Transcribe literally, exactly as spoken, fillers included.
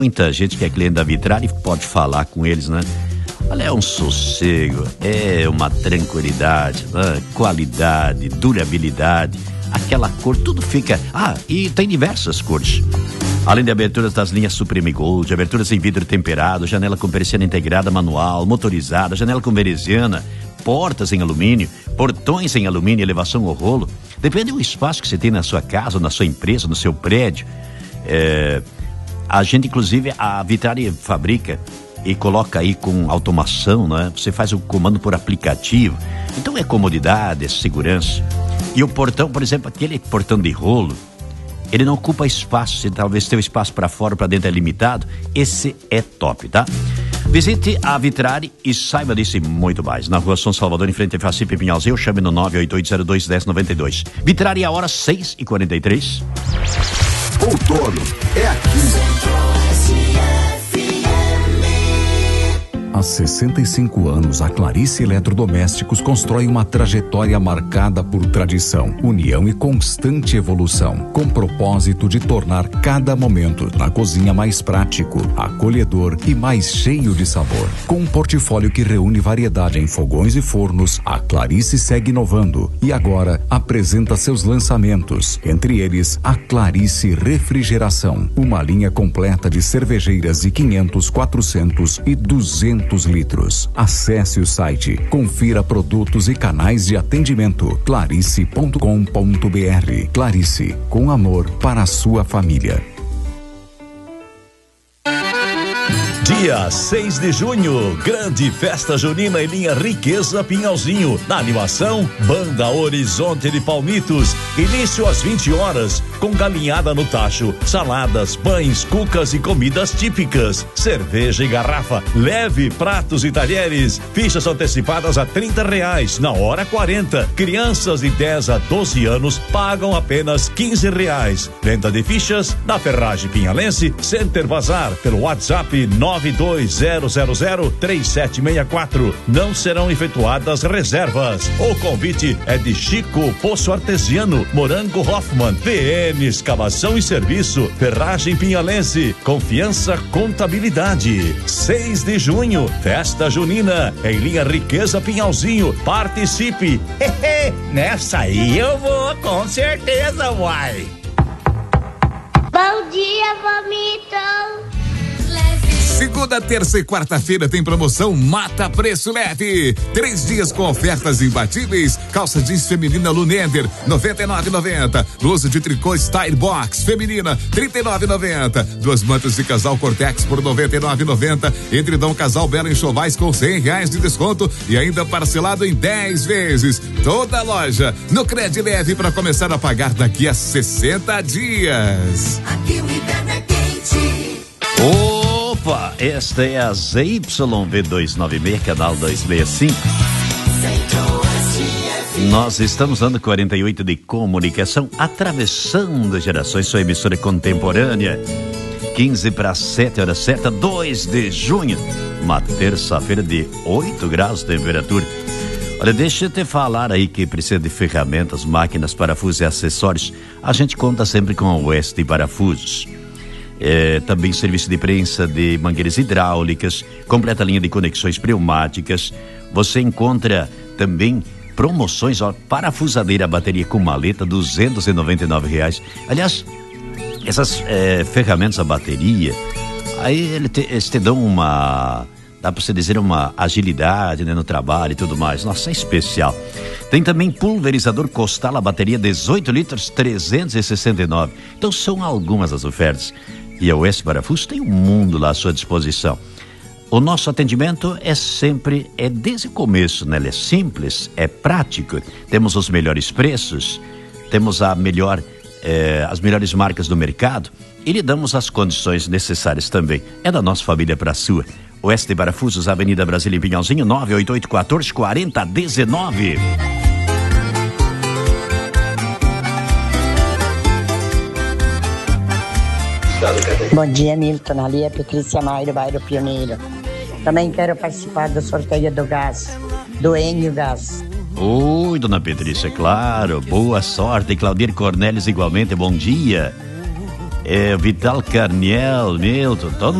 Muita gente que é cliente da Vitrari pode falar com eles, né? Olha, é um sossego, é uma tranquilidade, né? Qualidade, durabilidade, aquela cor, tudo fica... Ah, e tem diversas cores. Além de aberturas das linhas Supreme Gold, aberturas em vidro temperado, janela com persiana integrada manual, motorizada, janela com veneziana, portas em alumínio, portões em alumínio, elevação ou rolo. Depende do espaço que você tem na sua casa, na sua empresa, no seu prédio. É, a gente, inclusive, a Vitrari fabrica e coloca aí com automação, né? Você faz o comando por aplicativo. Então é comodidade, é segurança. E o portão, por exemplo, aquele portão de rolo, ele não ocupa espaço. Se talvez teu espaço para fora ou para dentro é limitado, esse é top, tá? Visite a Vitrari e saiba disso e muito mais. Na rua São Salvador, em frente a Facip Pinhalzinho, chame no nove oito oito zero dois um zero nove dois. Vitrari, a hora seis e quarenta e três. Outono é aqui. Há sessenta e cinco anos, a Clarice Eletrodomésticos constrói uma trajetória marcada por tradição, união e constante evolução, com propósito de tornar cada momento na cozinha mais prático, acolhedor e mais cheio de sabor. Com um portfólio que reúne variedade em fogões e fornos, a Clarice segue inovando e agora apresenta seus lançamentos, entre eles a Clarice Refrigeração, uma linha completa de cervejeiras de quinhentos, quatrocentos e duzentos litros. Acesse o site, confira produtos e canais de atendimento clarice ponto com ponto br. Clarice, com amor para a sua família. Dia seis de junho, grande festa junina em linha Riqueza Pinhalzinho. Na animação, Banda Horizonte de Palmitos. Início às vinte horas, com galinhada no tacho, saladas, pães, cucas e comidas típicas. Cerveja e garrafa, leve pratos e talheres. Fichas antecipadas a trinta reais, na hora quarenta. Crianças de dez a doze anos pagam apenas quinze reais. Venda de fichas na Ferragem Pinhalense, Center Bazar, pelo WhatsApp nove dois zero zero zero três sete seis quatro. Não serão efetuadas reservas. O convite é de Chico Poço Artesiano, Morango Hoffman, P M Escavação e Serviço, Ferragem Pinhalense, Confiança Contabilidade. seis de junho, festa junina em linha Riqueza Pinhalzinho. Participe. Nessa aí eu vou, com certeza, uai. Bom dia, vomito. Segunda, terça e quarta-feira tem promoção Mata Preço Leve. Três dias com ofertas imbatíveis. Calça jeans feminina Lunender, noventa e nove reais e noventa centavos. Blusa de tricô Style Box feminina, trinta e nove reais e noventa centavos. Duas mantas de casal Cortex por noventa e nove reais e noventa centavos. Edredom casal Belo Enxovais com cem reais de desconto e ainda parcelado em dez vezes. Toda loja no Cred Leve para começar a pagar daqui a sessenta dias. Aqui o inverno é quente. Opa, esta é a Z Y V duzentos e noventa e seis, canal duzentos e sessenta e cinco. Nós estamos dando quarenta e oito de comunicação, atravessando gerações, sua emissora contemporânea. quinze para sete, hora certa, dois de junho. Uma terça-feira de oito graus de temperatura. Olha, deixa eu te falar aí que precisa de ferramentas, máquinas, parafusos e acessórios. A gente conta sempre com a Oeste Parafusos. É, também serviço de prensa de mangueiras hidráulicas, completa linha de conexões pneumáticas. Você encontra também promoções, ó, parafusadeira, bateria com maleta, duzentos e noventa e nove reais. Aliás, essas é, ferramentas, a bateria, aí ele te, eles te dão uma, dá pra você dizer, uma agilidade, né, no trabalho e tudo mais. Nossa, é especial. Tem também pulverizador Costal, a bateria dezoito litros, trezentos e sessenta e nove. Então são algumas das ofertas. E a Oeste Parafusos tem um mundo lá à sua disposição. O nosso atendimento é sempre, é desde o começo, né? Ele é simples, é prático. Temos os melhores preços, temos a melhor, eh, as melhores marcas do mercado e lhe damos as condições necessárias também. É da nossa família para a sua. Oeste Parafusos, Avenida Brasília, em Pinhalzinho, nove oito oito um quatro, quatro zero um nove. Bom dia, Milton. Ali é Patrícia Maio, bairro Pioneiro. Também quero participar do sorteio do gás, do Enio Gás. Oi, dona Patrícia, claro. Boa sorte. E Claudir Cornelis, igualmente, bom dia. É, Vital Carniel, Milton, todo